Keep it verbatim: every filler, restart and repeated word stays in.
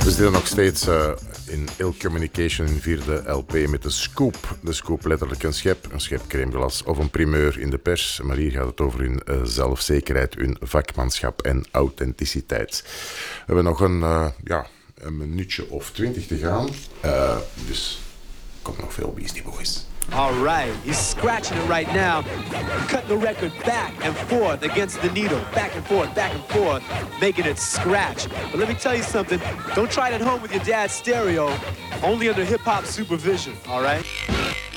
We zitten nog steeds uh, in Ill Communication in vierde L P met de Scoop. De Scoop, letterlijk een schep, een schep crèmeglas of een primeur in de pers. Maar hier gaat het over hun uh, zelfzekerheid, hun vakmanschap en authenticiteit. We hebben nog een, uh, ja, een minuutje of twintig te gaan. Uh, dus komt nog veel Beastie Boys. All right, he's scratching it right now, cutting the record back and forth against the needle, back and forth, back and forth, making it scratch. But let me tell you something, don't try it at home with your dad's stereo, only under hip-hop supervision, all right?